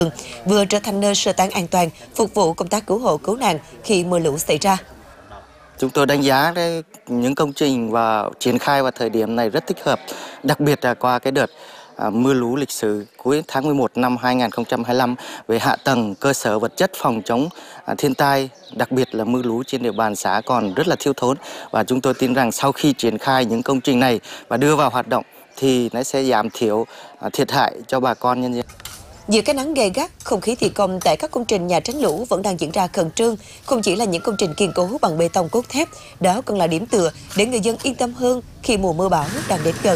vừa trở thành nơi sơ tán an toàn, phục vụ công tác cứu hộ cứu nạn khi mưa lũ xảy ra. Chúng tôi đánh giá những công trình và triển khai vào thời điểm này rất thích hợp, đặc biệt là qua cái đợt mưa lũ lịch sử cuối tháng 11 năm 2025 về hạ tầng cơ sở vật chất phòng chống thiên tai, đặc biệt là mưa lũ trên địa bàn xã còn rất là thiếu thốn, và chúng tôi tin rằng sau khi triển khai những công trình này và đưa vào hoạt động thì nó sẽ giảm thiểu thiệt hại cho bà con nhân dân. Giữa cái nắng gay gắt, không khí thi công tại các công trình nhà tránh lũ vẫn đang diễn ra khẩn trương. Không chỉ là những công trình kiên cố bằng bê tông cốt thép, đó còn là điểm tựa để người dân yên tâm hơn khi mùa mưa bão đang đến gần.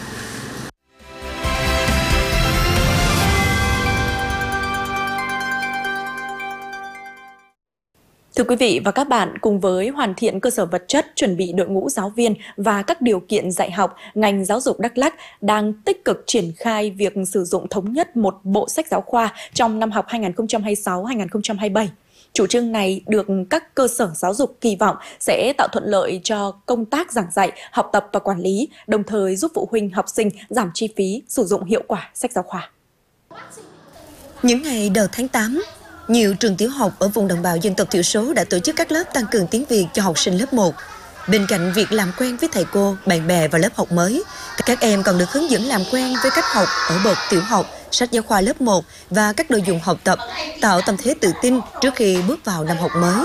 Thưa quý vị và các bạn, cùng với hoàn thiện cơ sở vật chất, chuẩn bị đội ngũ giáo viên và các điều kiện dạy học, ngành giáo dục Đắk Lắk đang tích cực triển khai việc sử dụng thống nhất một bộ sách giáo khoa trong năm học 2026-2027. Chủ trương này được các cơ sở giáo dục kỳ vọng sẽ tạo thuận lợi cho công tác giảng dạy, học tập và quản lý, đồng thời giúp phụ huynh học sinh giảm chi phí sử dụng hiệu quả sách giáo khoa. Những ngày đầu tháng 8, nhiều trường tiểu học ở vùng đồng bào dân tộc thiểu số đã tổ chức các lớp tăng cường tiếng Việt cho học sinh lớp 1. Bên cạnh việc làm quen với thầy cô, bạn bè và lớp học mới, các em còn được hướng dẫn làm quen với cách học ở bậc tiểu học, sách giáo khoa lớp 1 và các đồ dùng học tập, tạo tâm thế tự tin trước khi bước vào năm học mới.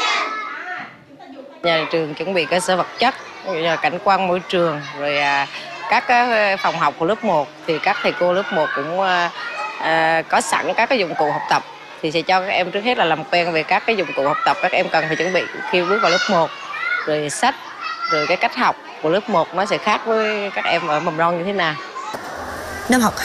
Nhà trường chuẩn bị cơ sở vật chất, cảnh quan môi trường, rồi các phòng học của lớp 1 thì các thầy cô lớp 1 cũng có sẵn các cái dụng cụ học tập. Thì sẽ cho các em trước hết là làm quen về các cái dụng cụ học tập các em cần phải chuẩn bị khi bước vào lớp 1. Rồi sách, rồi cái cách học của lớp 1 nó sẽ khác với các em ở mầm non như thế nào. Năm học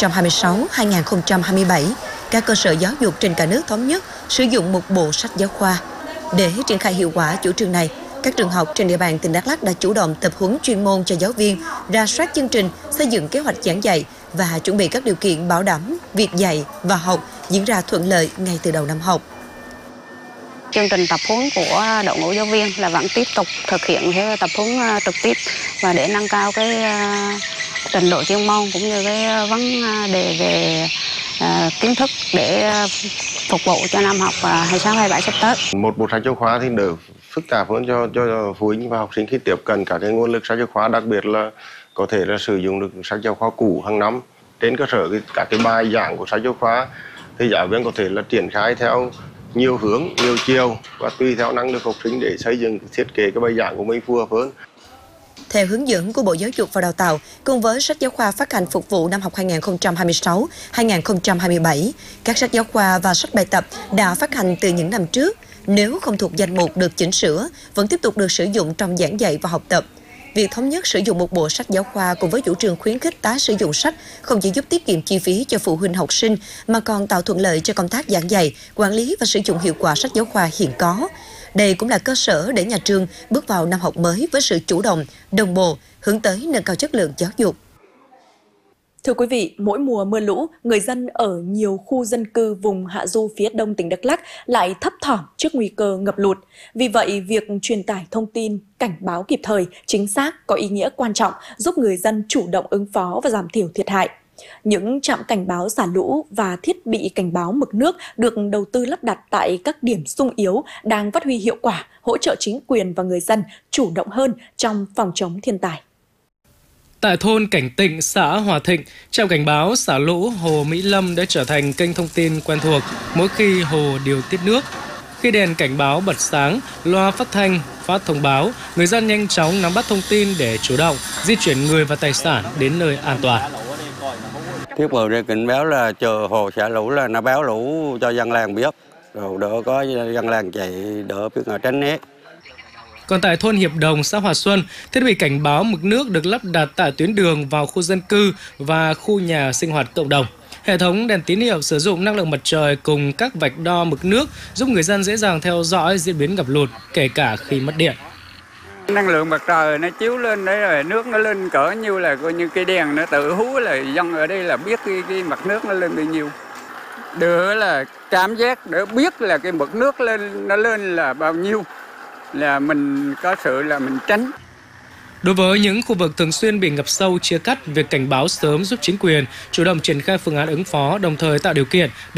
2026-2027, các cơ sở giáo dục trên cả nước thống nhất sử dụng một bộ sách giáo khoa. Để triển khai hiệu quả chủ trương này, các trường học trên địa bàn tỉnh Đắk Lắk đã chủ động tập huấn chuyên môn cho giáo viên, rà soát chương trình, xây dựng kế hoạch giảng dạy và chuẩn bị các điều kiện bảo đảm việc dạy và học diễn ra thuận lợi ngay từ đầu năm học. Chương trình tập huấn của đội ngũ giáo viên là vẫn tiếp tục thực hiện theo tập huấn trực tiếp và để nâng cao cái trình độ chuyên môn cũng như cái vấn đề về kiến thức để phục vụ cho năm học 26-27 sắp tới. Một bộ sách giáo khoa thì đỡ phức tạp hơn cho phụ huynh và học sinh khi tiếp cận cả cái nguồn lực sách giáo khoa, đặc biệt là có thể là sử dụng được sách giáo khoa cũ hàng năm. Trên cơ sở các cái bài giảng của sách giáo khoa thì giáo viên có thể là triển khai theo nhiều hướng, nhiều chiều và tùy theo năng lực học sinh để xây dựng thiết kế cái bài giảng của mình phù hợp hơn. Theo hướng dẫn của Bộ Giáo dục và Đào tạo, cùng với sách giáo khoa phát hành phục vụ năm học 2026-2027, các sách giáo khoa và sách bài tập đã phát hành từ những năm trước, nếu không thuộc danh mục được chỉnh sửa, vẫn tiếp tục được sử dụng trong giảng dạy và học tập. Việc thống nhất sử dụng một bộ sách giáo khoa cùng với chủ trương khuyến khích tái sử dụng sách không chỉ giúp tiết kiệm chi phí cho phụ huynh học sinh mà còn tạo thuận lợi cho công tác giảng dạy, quản lý và sử dụng hiệu quả sách giáo khoa hiện có. Đây cũng là cơ sở để nhà trường bước vào năm học mới với sự chủ động, đồng bộ, hướng tới nâng cao chất lượng giáo dục. Thưa quý vị, mỗi mùa mưa lũ, người dân ở nhiều khu dân cư vùng hạ du phía đông tỉnh Đắk Lắk lại thấp thỏm trước nguy cơ ngập lụt. Vì vậy, việc truyền tải thông tin, cảnh báo kịp thời, chính xác có ý nghĩa quan trọng giúp người dân chủ động ứng phó và giảm thiểu thiệt hại. Những trạm cảnh báo xả lũ và thiết bị cảnh báo mực nước được đầu tư lắp đặt tại các điểm xung yếu đang phát huy hiệu quả, hỗ trợ chính quyền và người dân chủ động hơn trong phòng chống thiên tai. Tại thôn Cảnh Tịnh, xã Hòa Thịnh, trạm cảnh báo xả lũ Hồ Mỹ Lâm đã trở thành kênh thông tin quen thuộc mỗi khi hồ điều tiết nước. Khi đèn cảnh báo bật sáng, loa phát thanh phát thông báo, người dân nhanh chóng nắm bắt thông tin để chủ động di chuyển người và tài sản đến nơi an toàn. Thiết bị để cảnh báo là chờ hồ xả lũ là nó báo lũ cho dân làng biết, rồi đỡ có dân làng chạy đỡ biết tránh né. Còn tại thôn Hiệp Đồng, xã Hòa Xuân, thiết bị cảnh báo mực nước được lắp đặt tại tuyến đường vào khu dân cư và khu nhà sinh hoạt cộng đồng. Hệ thống đèn tín hiệu sử dụng năng lượng mặt trời cùng các vạch đo mực nước giúp người dân dễ dàng theo dõi diễn biến ngập lụt, kể cả khi mất điện. Năng lượng mặt trời nó chiếu lên đấy rồi nước nó lên cỡ nhiêu là coi như cây đèn nó tự hú là dân ở đây là biết cái mặt nước nó lên bao nhiêu. Đỡ là cảm giác để biết là cái mực nước nó lên là bao nhiêu, là mình có sự là mình tránh. Đối với những khu vực thường xuyên bị ngập sâu, chia cắt, việc cảnh báo sớm giúp chính quyền chủ động triển khai phương án ứng phó, đồng thời tạo điều kiện